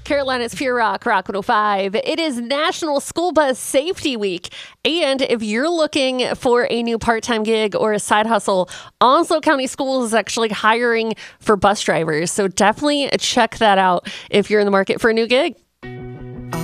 Carolina's Pure Rock, Rock 105. It is National School Bus Safety Week. And if you're looking for a new part-time gig or a side hustle, Onslow County Schools is actually hiring for bus drivers. So definitely check that out if you're in the market for a new gig.